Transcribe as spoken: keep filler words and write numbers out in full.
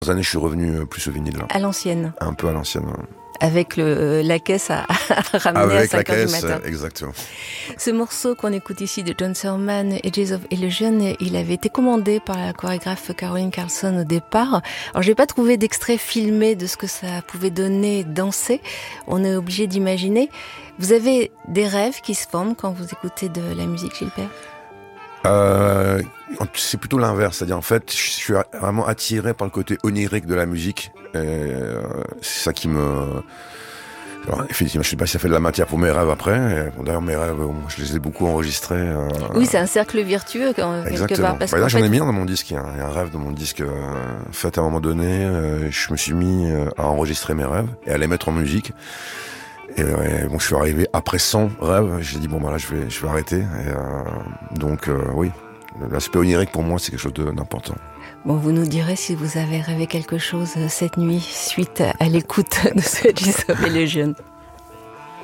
Ces années, je suis revenu plus au vinyle. Là. À l'ancienne. Un peu à l'ancienne. Ouais. Avec le, la caisse à, à ramener Avec à cinq heures du caisse, matin. Exactement. Ce morceau qu'on écoute ici de John Surman, Edges of Illusion, il avait été commandé par la chorégraphe Caroline Carlson au départ. Alors j'ai pas trouvé d'extrait filmé de ce que ça pouvait donner danser. On est obligé d'imaginer. Vous avez des rêves qui se forment quand vous écoutez de la musique, Gilbert ? Euh, c'est plutôt l'inverse, c'est-à-dire en fait, je suis vraiment attiré par le côté onirique de la musique. Et euh, c'est ça qui me... Alors, effectivement, je sais pas si ça fait de la matière pour mes rêves après. Et, bon, d'ailleurs, mes rêves, je les ai beaucoup enregistrés. Euh, oui, c'est un cercle vertueux quand, quelque part. Parce bah, là, j'en fait... ai mis un dans mon disque. Il y a un, il y a un rêve dans mon disque. Euh, fait à un moment donné, euh, je me suis mis euh, à enregistrer mes rêves et à les mettre en musique. Et, et bon, je suis arrivé après cent rêves. J'ai dit bon, bah là, je vais, je vais arrêter. Et, euh, donc, euh, oui, l'aspect onirique pour moi, c'est quelque chose de, d'important. Bon, vous nous direz si vous avez rêvé quelque chose cette nuit suite à l'écoute de ce Edges of Illusion.